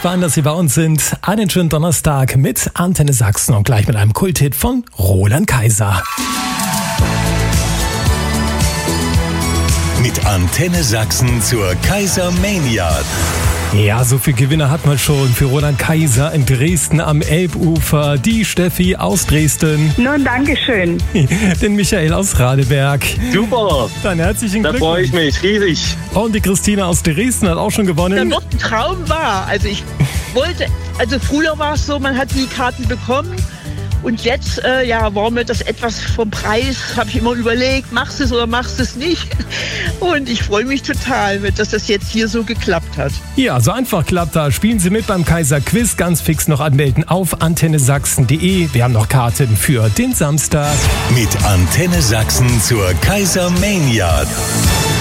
Fein, dass Sie bei uns sind. Einen schönen Donnerstag mit Antenne Sachsen und gleich mit einem Kulthit von Roland Kaiser. Mit Antenne Sachsen zur Kaisermania. Ja, so viel Gewinner hat man schon für Roland Kaiser in Dresden am Elbufer. Die Steffi aus Dresden. Nun, danke schön. Den Michael aus Radeberg. Super, Dann herzlichen da Glückwunsch. freue ich mich riesig. Und die Christina aus Dresden hat auch schon Der gewonnen. noch ein Traum war. Also früher war es so, man hat die Karten bekommen und jetzt war mir das etwas vom Preis, habe ich immer überlegt, machst du es oder machst du es nicht. Und ich freue mich total, dass das jetzt hier so geklappt hat. Ja, so einfach klappt das. Spielen Sie mit beim Kaiser Quiz. Ganz fix noch anmelden auf antennesachsen.de. Wir haben noch Karten für den Samstag. Mit Antenne Sachsen zur Kaisermania.